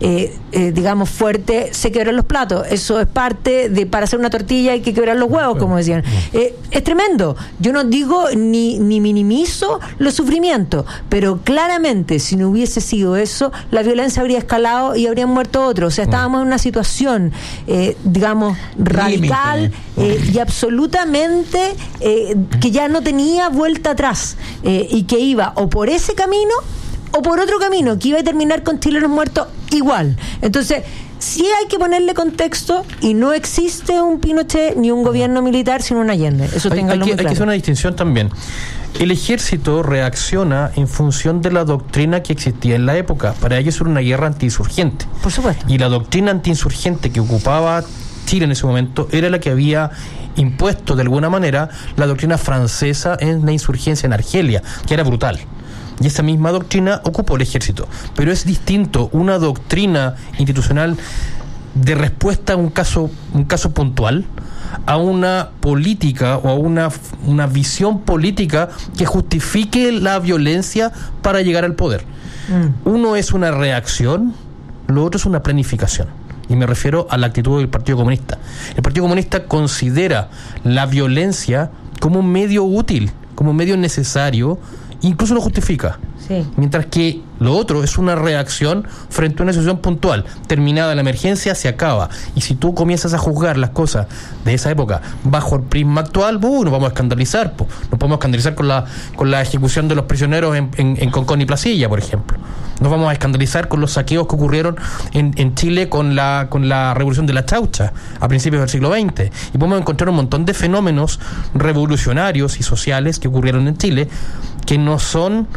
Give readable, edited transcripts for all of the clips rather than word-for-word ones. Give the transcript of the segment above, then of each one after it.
digamos, fuerte, se quebran los platos. Eso es parte de, para hacer una tortilla hay que quebrar los huevos, como decían. Es tremendo. Yo no digo ni minimizo los sufrimientos, pero claramente, si no hubiese sido eso, la violencia habría escalado y habrían muerto otros. O sea, estábamos en una situación, digamos, radical y absolutamente que ya no tenía vuelta atrás, y que iba o por ese camino o por otro camino, que iba a terminar con chilenos muertos igual. Entonces, sí hay que ponerle contexto, y no existe un Pinochet ni un gobierno militar sin un Allende. Eso ténganlo muy claro. Hay que hacer una distinción también. El ejército reacciona en función de la doctrina que existía en la época. Para ellos era una guerra antiinsurgente. Por supuesto. Y la doctrina antiinsurgente que ocupaba Chile en ese momento era la que había impuesto de alguna manera la doctrina francesa en la insurgencia en Argelia, que era brutal. Y esa misma doctrina ocupó el ejército. Pero es distinto una doctrina institucional de respuesta a un caso puntual a una política o a una visión política que justifique la violencia para llegar al poder. Uno es una reacción, lo otro es una planificación. Y me refiero a la actitud del Partido Comunista. El Partido Comunista considera la violencia como un medio útil, como un medio necesario, incluso lo justifica. Sí. Mientras que lo otro es una reacción frente a una situación puntual. Terminada la emergencia, se acaba. Y si tú comienzas a juzgar las cosas de esa época bajo el prisma actual, nos vamos a escandalizar. Nos podemos escandalizar con la ejecución de los prisioneros en Concón y Placilla, por ejemplo. Nos vamos a escandalizar con los saqueos que ocurrieron en Chile con la revolución de la chaucha a principios del siglo XX. Y podemos encontrar un montón de fenómenos revolucionarios y sociales que ocurrieron en Chile que no son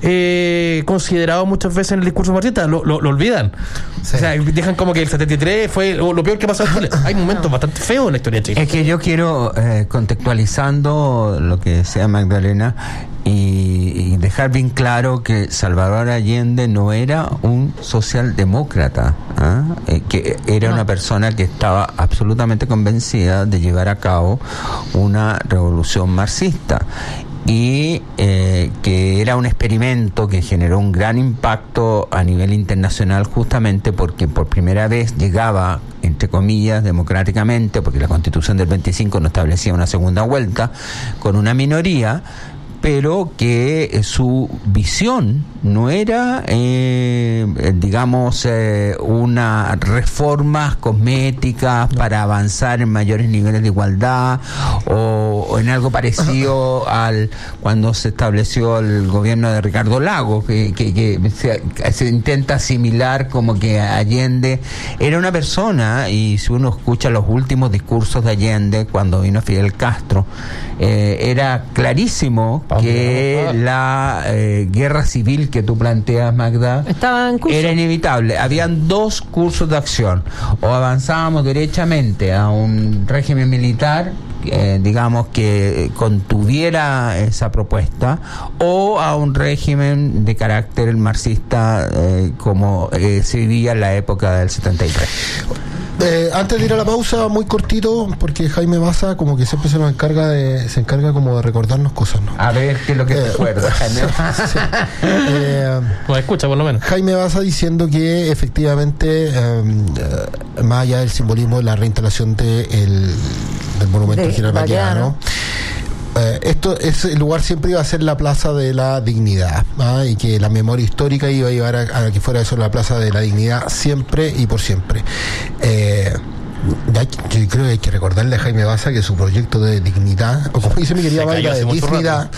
considerado muchas veces en el discurso marxista, lo olvidan. Sí. O sea, dejan como que el 73 fue lo peor que pasó en Chile. Hay momentos bastante feos en la historia de Chile. Es que yo quiero, contextualizando lo que decía Magdalena, y dejar bien claro que Salvador Allende no era un socialdemócrata, que era una persona que estaba absolutamente convencida de llevar a cabo una revolución marxista, y que era un experimento que generó un gran impacto a nivel internacional, justamente porque por primera vez llegaba, entre comillas, democráticamente, porque la Constitución del 25 no establecía una segunda vuelta, con una minoría, pero que su visión no era, unas reformas cosméticas para avanzar en mayores niveles de igualdad, o en algo parecido al cuando se estableció el gobierno de Ricardo Lagos, que se intenta asimilar como que Allende era una persona, y si uno escucha los últimos discursos de Allende cuando vino Fidel Castro, era clarísimo que la guerra civil que tú planteas, Magda, estaba en curso. Era inevitable. Habían dos cursos de acción: o avanzábamos derechamente a un régimen militar, que contuviera esa propuesta, o a un régimen de carácter marxista, como se vivía en la época del 73. Antes de ir a la pausa, muy cortito, porque Jaime Baza como que siempre se encarga como de recordarnos cosas, ¿no? A ver, ¿qué es lo que te acuerdas, Jaime? Sí. Pues escucha, por lo menos. Jaime Baza diciendo que efectivamente, más allá del simbolismo de la reinstalación del monumento al general Baquedano, el lugar siempre iba a ser la Plaza de la Dignidad, y que la memoria histórica iba a llevar a que fuera eso la Plaza de la Dignidad siempre y por siempre. Yo creo que hay que recordarle a Jaime Baza que su proyecto de dignidad, o como dice mi querida Valga, de dignidad,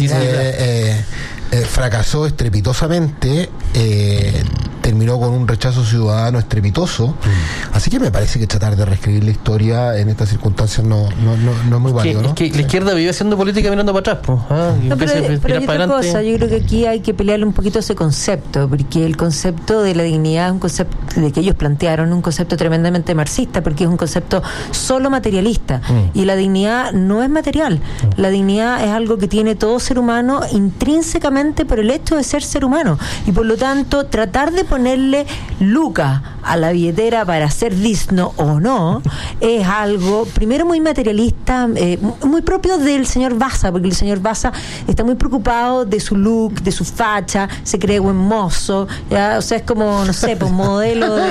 fracasó estrepitosamente, terminó con un rechazo ciudadano estrepitoso. Así que me parece que tratar de reescribir la historia en estas circunstancias no es muy válido, ¿no? Es que la izquierda vive haciendo política mirando para atrás, pero hay otra cosa. Yo creo que aquí hay que pelearle un poquito ese concepto, porque el concepto de la dignidad es un concepto de que ellos plantearon, un concepto tremendamente marxista, porque es un concepto solo materialista, y la dignidad no es material. La dignidad es algo que tiene todo ser humano intrínsecamente por el hecho de ser ser humano, y por lo tanto tratar de ponerle lucas a la billetera para ser digno o no es algo primero muy materialista, muy propio del señor Baza, porque el señor Baza está muy preocupado de su look, de su facha, se cree buen mozo, ¿ya? O sea, es como, no sé, pues modelo de